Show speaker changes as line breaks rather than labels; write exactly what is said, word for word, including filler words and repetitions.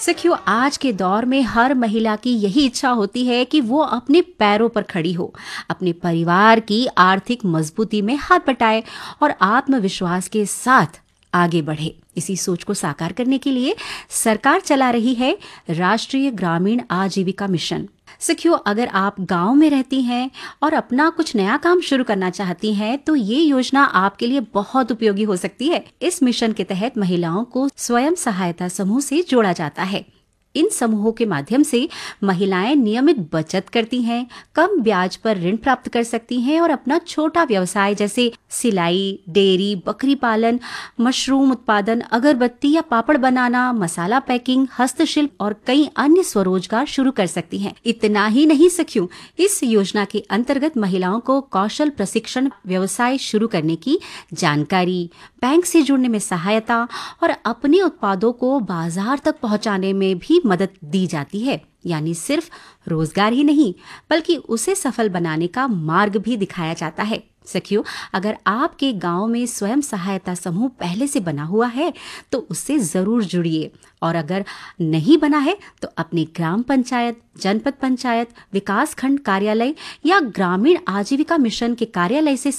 सखियों, आज के दौर में हर महिला की यही इच्छा होती है कि वो अपने पैरों पर खड़ी हो, अपने परिवार की आर्थिक मजबूती में हाथ बटाए और आत्मविश्वास के साथ आगे बढ़े। इसी सोच को साकार करने के लिए सरकार चला रही है राष्ट्रीय ग्रामीण आजीविका मिशन। सखियों, अगर आप गांव में रहती हैं और अपना कुछ नया काम शुरू करना चाहती हैं, तो ये योजना आपके लिए बहुत उपयोगी हो सकती है। इस मिशन के तहत महिलाओं को स्वयं सहायता समूह से जोड़ा जाता है। इन समूहों के माध्यम से महिलाएं नियमित बचत करती हैं, कम ब्याज पर ऋण प्राप्त कर सकती हैं और अपना छोटा व्यवसाय जैसे सिलाई, डेयरी, बकरी पालन, मशरूम उत्पादन, अगरबत्ती या पापड़ बनाना, मसाला पैकिंग, हस्तशिल्प और कई अन्य स्वरोजगार शुरू कर सकती हैं। इतना ही नहीं सखियों, इस योजना के अंतर्गत महिलाओं को कौशल प्रशिक्षण, व्यवसाय शुरू करने की जानकारी, बैंक से जुड़ने में सहायता और अपने उत्पादों को बाजार तक पहुंचाने में भी मदद दी जाती है। यानी सिर्फ रोजगार ही नहीं, बल्कि उसे सफल बनाने का मार्ग भी दिखाया जाता है। सखियों, अगर आपके गांव में स्वयं सहायता समूह पहले से बना हुआ है तो उससे जरूर जुड़िए, और अगर नहीं बना है तो अपने ग्राम पंचायत, जनपद पंचायत, विकास खंड कार्यालय या ग्रामीण आजीविका मिशन के कार्यालय से